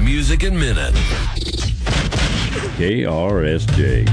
Music in Minute. KRSJ.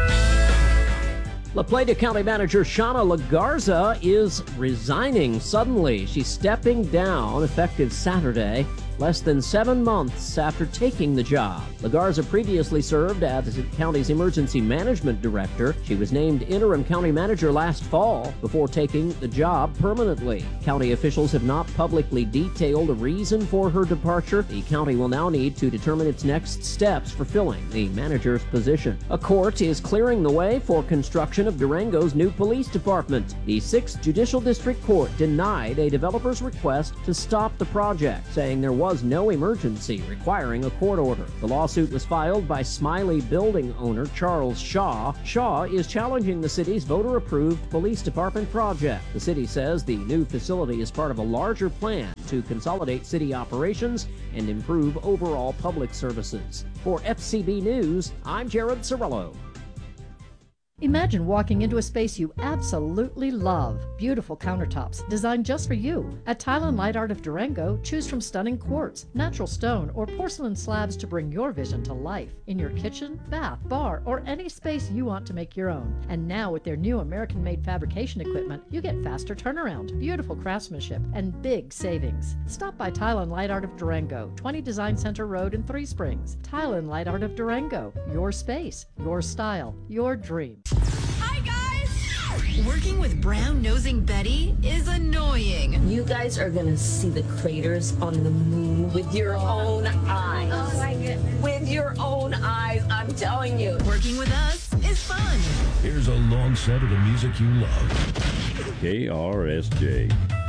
La Plata County Manager Shauna LaGarza is resigning suddenly. She's stepping down effective Saturday, less than 7 months after taking the job. LaGarza previously served as the county's emergency management director. She was named interim county manager last fall before taking the job permanently. County officials have not publicly detailed a reason for her departure. The county will now need to determine its next steps for filling the manager's position. A court is clearing the way for construction of Durango's new police department. The 6th Judicial District Court denied a developer's request to stop the project, saying there was no emergency requiring a court order. The lawsuit was filed by Smiley building owner Charles Shaw. Shaw is challenging the city's voter-approved police department project. The city says the new facility is part of a larger plan to consolidate city operations and improve overall public services. For FCB News, I'm Jared Cirillo. Imagine walking into a space you absolutely love. Beautiful countertops designed just for you. At Tile and Light Art of Durango, choose from stunning quartz, natural stone, or porcelain slabs to bring your vision to life in your kitchen, bath, bar, or any space you want to make your own. And now with their new American-made fabrication equipment, you get faster turnaround, beautiful craftsmanship, and big savings. Stop by Tile and Light Art of Durango, 20 Design Center Road in Three Springs. Tile and Light Art of Durango, your space, your style, your dream. Hi, guys! Working with brown-nosing Betty is annoying. You guys are gonna see the craters on the moon with your own eyes. Oh my goodness. With your own eyes, I'm telling you. Working with us is fun. Here's a long set of the music you love. KRSJ.